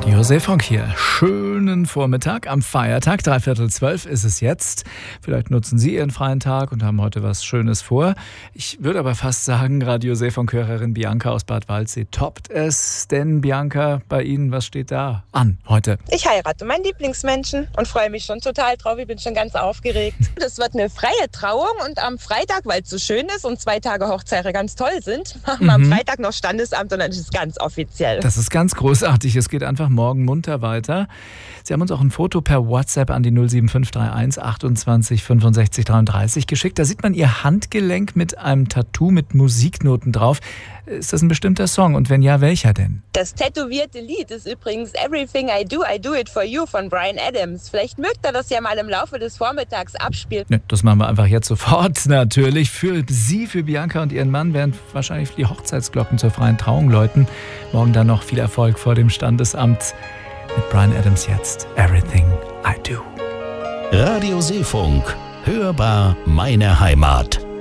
Radio Seefunk hier. Schönen Vormittag am Feiertag. 11:45 ist es jetzt. Vielleicht nutzen Sie Ihren freien Tag und haben heute was Schönes vor. Ich würde aber fast sagen, Radio Seefunk-Hörerin Bianca aus Bad Waldsee toppt es. Denn Bianca, bei Ihnen, was steht da an heute? Ich heirate meinen Lieblingsmenschen und freue mich schon total drauf. Ich bin schon ganz aufgeregt. Das wird eine freie Trauung und am Freitag, weil es so schön ist und 2 Tage Hochzeit ganz toll sind, machen wir am Freitag noch Standesamt und dann ist es ganz offiziell. Das ist ganz großartig. Es geht einfach morgen munter weiter. Sie haben uns auch ein Foto per WhatsApp an die 07531 28 65 33 geschickt. Da sieht man Ihr Handgelenk mit einem Tattoo mit Musiknoten drauf. Ist das ein bestimmter Song? Und wenn ja, welcher denn? Das tätowierte Lied ist übrigens Everything I Do It For You von Bryan Adams. Vielleicht mögt ihr das ja mal im Laufe des Vormittags abspielen. Ne, das machen wir einfach jetzt sofort natürlich. Für Sie, für Bianca und Ihren Mann werden wahrscheinlich die Hochzeitsglocken zur freien Trauung läuten. Morgen dann noch viel Erfolg vor dem Standesamt. Mit Bryan Adams jetzt Everything I Do. Radio Seefunk. Hörbar meine Heimat.